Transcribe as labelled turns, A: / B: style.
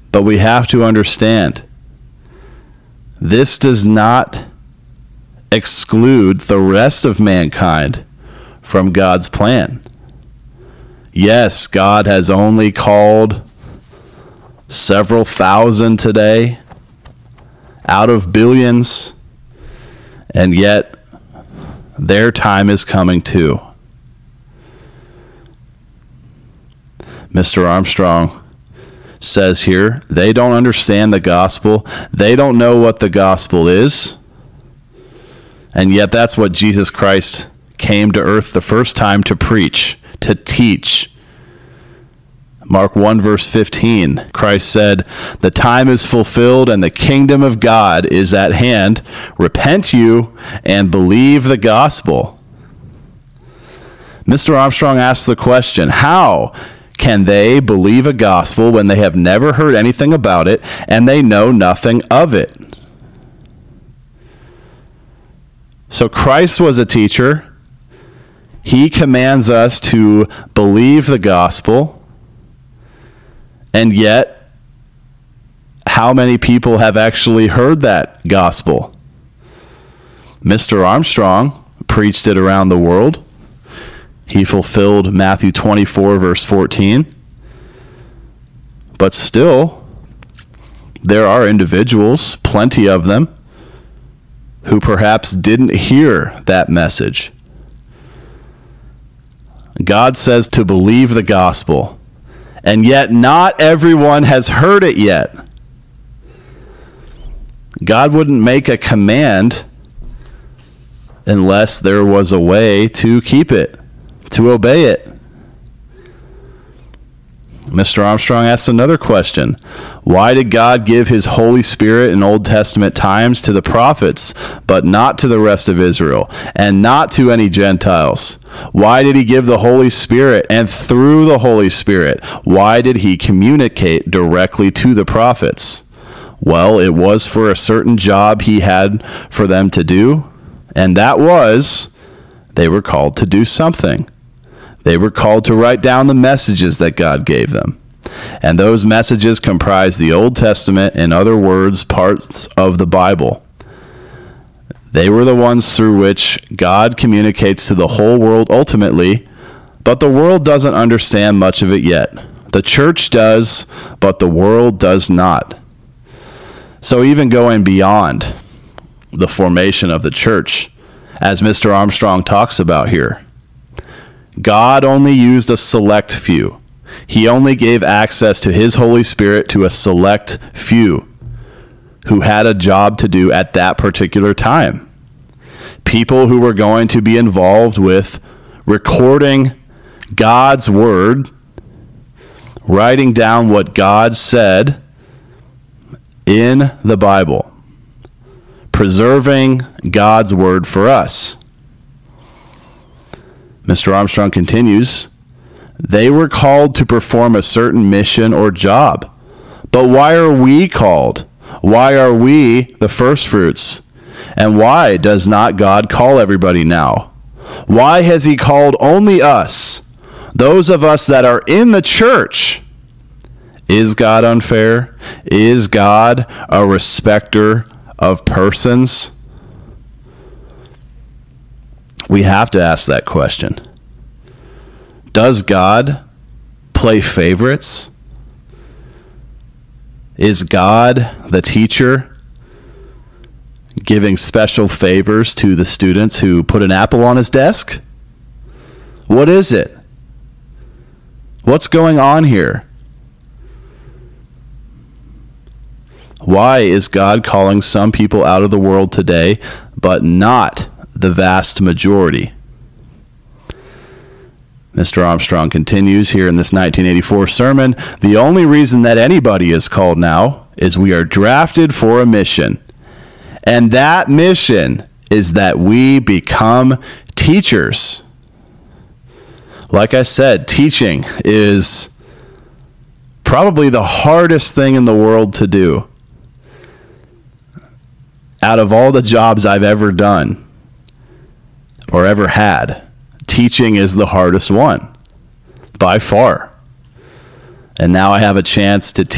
A: But we have to understand, this does not exclude the rest of mankind from God's plan. Yes, God has only called several thousand today out of billions, and yet their time is coming too. Mr. Armstrong says here, they don't understand the gospel. They don't know what the gospel is. And yet that's what Jesus Christ came to earth the first time to preach, to teach. Mark 1 verse 15, Christ said, "The time is fulfilled and the kingdom of God is at hand. Repent you and believe the gospel." Mr. Armstrong asked the question, how can they believe a gospel when they have never heard anything about it and they know nothing of it? So Christ was a teacher. He commands us to believe the gospel. And yet, how many people have actually heard that gospel? Mr. Armstrong preached it around the world. He fulfilled Matthew 24, verse 14. But still, there are individuals, plenty of them, who perhaps didn't hear that message. God says to believe the gospel, and yet not everyone has heard it yet. God wouldn't make a command unless there was a way to keep it, to obey it. Mr. Armstrong asked another question. Why did God give his Holy Spirit in Old Testament times to the prophets, but not to the rest of Israel, and not to any Gentiles? Why did he give the Holy Spirit, and through the Holy Spirit, why did he communicate directly to the prophets? Well, it was for a certain job he had for them to do, and that was, they were called to do something. They were called to write down the messages that God gave them. And those messages comprise the Old Testament, in other words, parts of the Bible. They were the ones through which God communicates to the whole world ultimately, but the world doesn't understand much of it yet. The church does, but the world does not. So even going beyond the formation of the church, as Mr. Armstrong talks about here, God only used a select few. He only gave access to his Holy Spirit to a select few who had a job to do at that particular time. People who were going to be involved with recording God's word, writing down what God said in the Bible, preserving God's word for us. Mr. Armstrong continues, they were called to perform a certain mission or job. But why are we called? Why are we the first fruits? And why does not God call everybody now? Why has he called only us, those of us that are in the church? Is God unfair? Is God a respecter of persons? We have to ask that question. Does God play favorites? Is God the teacher giving special favors to the students who put an apple on his desk? What is it? What's going on here? Why is God calling some people out of the world today, but not the vast majority? Mr. Armstrong continues here in this 1984 sermon, the only reason that anybody is called now is we are drafted for a mission. And that mission is that we become teachers. Like I said, teaching is probably the hardest thing in the world to do. Out of all the jobs I've ever done or ever had, teaching is the hardest one by far. And now I have a chance to